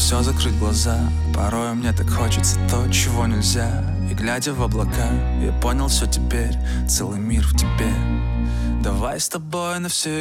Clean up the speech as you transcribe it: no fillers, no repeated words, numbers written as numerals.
все закрыть глаза. Порой мне так хочется то, чего нельзя. И глядя в облака, я понял все теперь. Целый мир в тебе. Давай с тобой навсегда